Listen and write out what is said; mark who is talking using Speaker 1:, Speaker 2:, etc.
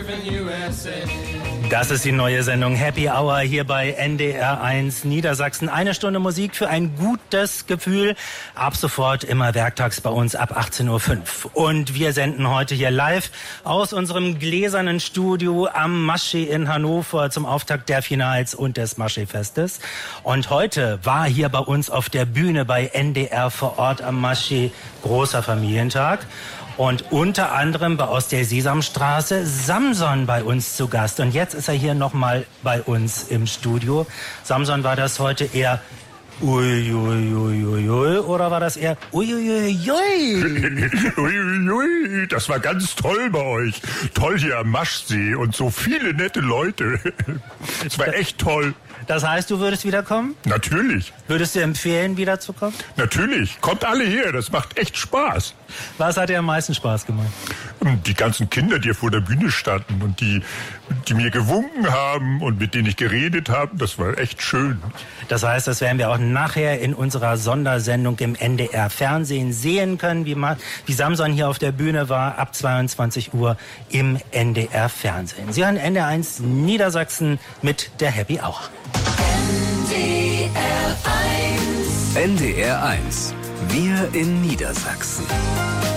Speaker 1: Das ist die neue Sendung Happy Hour hier bei NDR1 Niedersachsen. Eine Stunde Musik für ein gutes Gefühl. Ab sofort immer werktags bei uns ab 18:05 Uhr. Und wir senden heute hier live aus unserem gläsernen Studio am Maschsee in Hannover zum Auftakt der Finals und des Maschsee-Festes. Und heute war hier bei uns auf der Bühne bei NDR vor Ort am Maschsee großer Familientag. Und unter anderem aus der Sesamstraße Samson bei uns zu Gast. Und jetzt ist er hier nochmal bei uns im Studio. Samson, war das heute eher Uiuiuiui oder war das eher Uiuiui?
Speaker 2: Uiuiui, das war ganz toll bei euch. Toll hier am Maschsee und so viele nette Leute. Es war echt toll.
Speaker 1: Das heißt, du würdest wiederkommen?
Speaker 2: Natürlich.
Speaker 1: Würdest du empfehlen, wiederzukommen?
Speaker 2: Natürlich. Kommt alle her, das macht echt Spaß.
Speaker 1: Was hat dir am meisten Spaß gemacht?
Speaker 2: Die ganzen Kinder, die vor der Bühne standen und die mir gewunken haben und mit denen ich geredet habe, das war echt schön.
Speaker 1: Das heißt, das werden wir auch nachher in unserer Sondersendung im NDR-Fernsehen sehen können, wie Samson hier auf der Bühne war, ab 22 Uhr im NDR-Fernsehen. Sie hören NDR1 Niedersachsen mit der Happy Hour.
Speaker 3: NDR1. Wir in Niedersachsen.